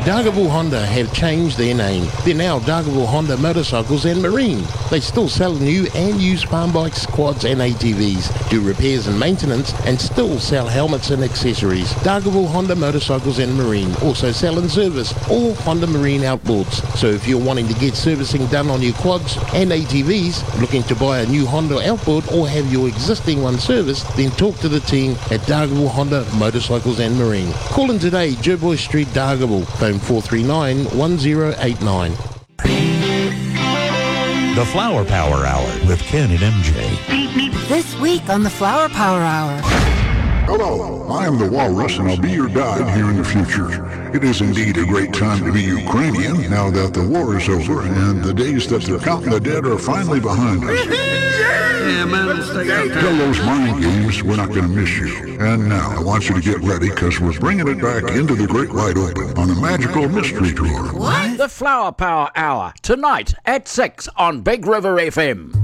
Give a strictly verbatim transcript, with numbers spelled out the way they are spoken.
Dargaville Honda have changed their name. They're now Dargaville Honda Motorcycles and Marine. They still sell new and used farm bikes, quads and A T Vs, do repairs and maintenance, and still sell helmets and accessories. Dargaville Honda Motorcycles and Marine also sell and service all Honda Marine outboards. So if you're wanting to get servicing done on your quads and A T Vs, looking to buy a new Honda outboard or have your existing one serviced, then talk to the team at Dargaville Honda Motorcycles and Marine. Call in today, Jerboy Street, Dargaville, phone four three nine, one zero eight nine. The Flower Power Hour with Ken and M J. This week on the Flower Power Hour. Hello, I am the Walrus, and I'll be your guide here in the future. It is indeed a great time to be Ukrainian now that the war is over and the days that they're counting the dead are finally behind us. Yeah, man, stay out there. Tell those mind games, we're not going to miss you. And now, I want you to get ready, because we're bringing it back into the great wide open on a magical mystery tour. What? The Flower Power Hour, tonight at six on Big River F M.